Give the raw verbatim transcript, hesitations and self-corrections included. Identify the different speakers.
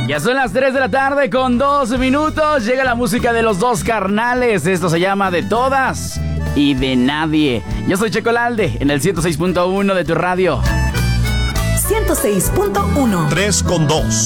Speaker 1: Ya son las tres de la tarde con dos minutos. Llega la música de los dos carnales. Esto se llama De Todas y de Nadie. Yo soy Checo Lalde en el ciento seis punto uno de tu radio.
Speaker 2: ciento seis punto uno.
Speaker 3: tres con dos.